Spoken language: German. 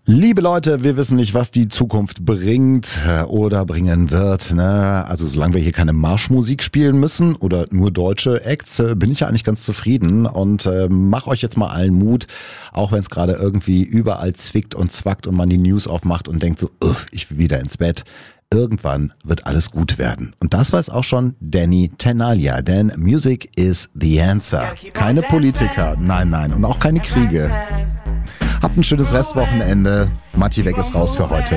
Liebe Leute, wir wissen nicht, was die Zukunft bringt oder bringen wird. Ne? Also solange wir hier keine Marschmusik spielen müssen oder nur deutsche Acts, bin ich ja eigentlich ganz zufrieden und mach euch jetzt mal allen Mut, auch wenn es gerade irgendwie überall zwickt und zwackt und man die News aufmacht und denkt so, ich will wieder ins Bett. Irgendwann wird alles gut werden. Und das weiß auch schon Danny Tenaglia, denn Music is the answer. Keine Politiker, nein, und auch keine Kriege. Habt ein schönes Restwochenende. Matti Weg ist raus für heute.